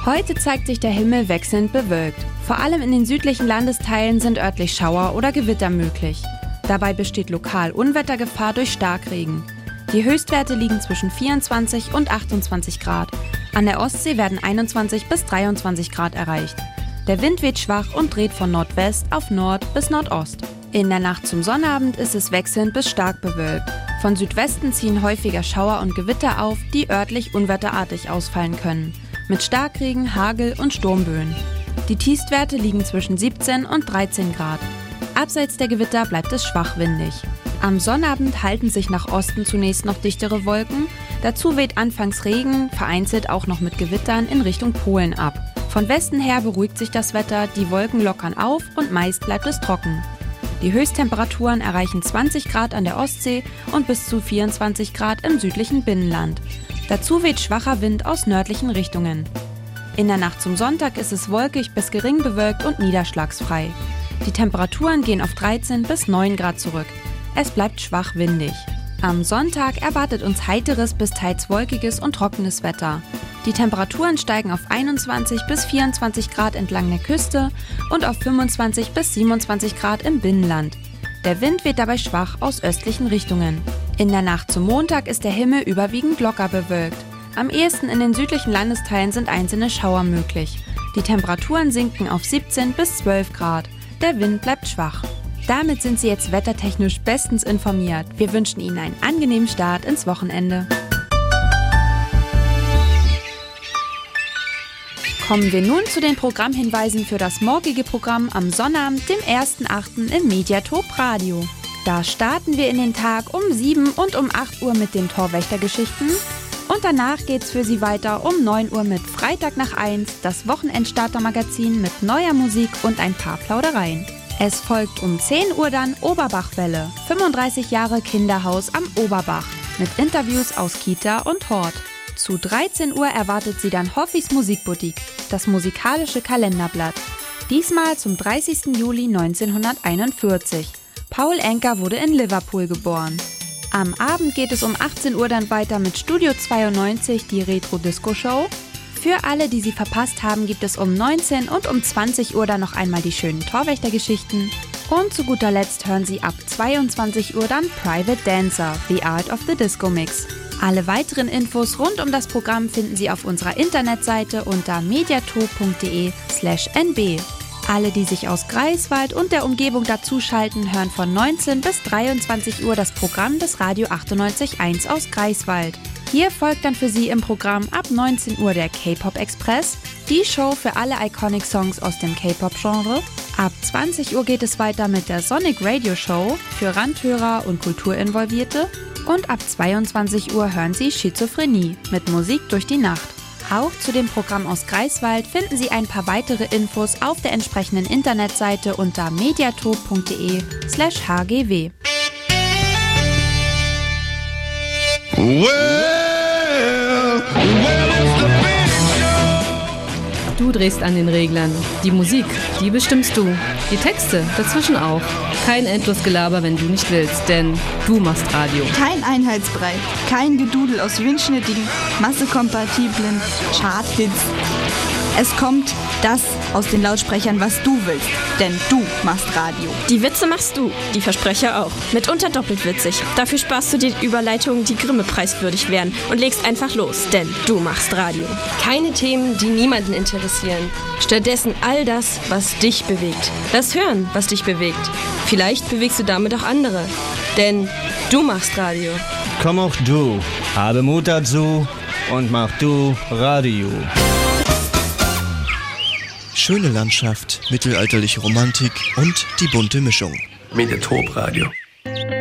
Heute zeigt sich der Himmel wechselnd bewölkt. Vor allem in den südlichen Landesteilen sind örtlich Schauer oder Gewitter möglich. Dabei besteht lokal Unwettergefahr durch Starkregen. Die Höchstwerte liegen zwischen 24 und 28 Grad. An der Ostsee werden 21 bis 23 Grad erreicht. Der Wind weht schwach und dreht von Nordwest auf Nord bis Nordost. In der Nacht zum Sonnabend ist es wechselnd bis stark bewölkt. Von Südwesten ziehen häufiger Schauer und Gewitter auf, die örtlich unwetterartig ausfallen können. Mit Starkregen, Hagel und Sturmböen. Die Tiefstwerte liegen zwischen 17 und 13 Grad. Abseits der Gewitter bleibt es schwach windig. Am Sonnabend halten sich nach Osten zunächst noch dichtere Wolken. Dazu weht anfangs Regen, vereinzelt auch noch mit Gewittern in Richtung Polen ab. Von Westen her beruhigt sich das Wetter, die Wolken lockern auf und meist bleibt es trocken. Die Höchsttemperaturen erreichen 20 Grad an der Ostsee und bis zu 24 Grad im südlichen Binnenland. Dazu weht schwacher Wind aus nördlichen Richtungen. In der Nacht zum Sonntag ist es wolkig bis gering bewölkt und niederschlagsfrei. Die Temperaturen gehen auf 13 bis 9 Grad zurück. Es bleibt schwach windig. Am Sonntag erwartet uns heiteres bis teils wolkiges und trockenes Wetter. Die Temperaturen steigen auf 21 bis 24 Grad entlang der Küste und auf 25 bis 27 Grad im Binnenland. Der Wind weht dabei schwach aus östlichen Richtungen. In der Nacht zum Montag ist der Himmel überwiegend locker bewölkt. Am ehesten in den südlichen Landesteilen sind einzelne Schauer möglich. Die Temperaturen sinken auf 17 bis 12 Grad. Der Wind bleibt schwach. Damit sind Sie jetzt wettertechnisch bestens informiert. Wir wünschen Ihnen einen angenehmen Start ins Wochenende. Kommen wir nun zu den Programmhinweisen für das morgige Programm am Sonnabend, dem 1.8. im Mediatop Radio. Da starten wir in den Tag um 7 und um 8 Uhr mit den Torwächtergeschichten. Und danach geht's für Sie weiter um 9 Uhr mit Freitag nach 1, das Wochenendstarter-Magazin mit neuer Musik und ein paar Plaudereien. Es folgt um 10 Uhr dann Oberbachwelle, 35 Jahre Kinderhaus am Oberbach, mit Interviews aus Kita und Hort. Zu 13 Uhr erwartet Sie dann Hoffis Musikboutique, das musikalische Kalenderblatt. Diesmal zum 30. Juli 1941. Paul Anka wurde in Liverpool geboren. Am Abend geht es um 18 Uhr dann weiter mit Studio 92, die Retro-Disco-Show. Für alle, die sie verpasst haben, gibt es um 19 und um 20 Uhr dann noch einmal die schönen Torwächtergeschichten. Und zu guter Letzt hören Sie ab 22 Uhr dann Private Dancer, The Art of the Disco Mix. Alle weiteren Infos rund um das Programm finden Sie auf unserer Internetseite unter mediatop.de/nb. Alle, die sich aus Greifswald und der Umgebung dazuschalten, hören von 19 bis 23 Uhr das Programm des Radio 98.1 aus Greifswald. Hier folgt dann für Sie im Programm ab 19 Uhr der K-Pop Express, die Show für alle Iconic Songs aus dem K-Pop-Genre. Ab 20 Uhr geht es weiter mit der Sonic Radio Show für Randhörer und Kulturinvolvierte. Und ab 22 Uhr hören Sie Schizophrenie mit Musik durch die Nacht. Auch zu dem Programm aus Greifswald finden Sie ein paar weitere Infos auf der entsprechenden Internetseite unter mediatop.de/hgw. Du drehst an den Reglern. Die Musik, die bestimmst du. Die Texte dazwischen auch. Kein Endlosgelaber, wenn du nicht willst, denn du machst Radio. Kein Einheitsbrei, kein Gedudel aus windschnittigen, massekompatiblen Charthits. Es kommt das aus den Lautsprechern, was du willst, denn du machst Radio. Die Witze machst du, die Versprecher auch. Mitunter doppelt witzig. Dafür sparst du dir Überleitungen, die Grimme-preiswürdig wären und legst einfach los, denn du machst Radio. Keine Themen, die niemanden interessieren. Stattdessen all das, was dich bewegt. Lass hören, was dich bewegt. Vielleicht bewegst du damit auch andere, denn du machst Radio. Komm auch du, habe Mut dazu und mach du Radio. Schöne Landschaft, mittelalterliche Romantik und die bunte Mischung. Mediatop Radio.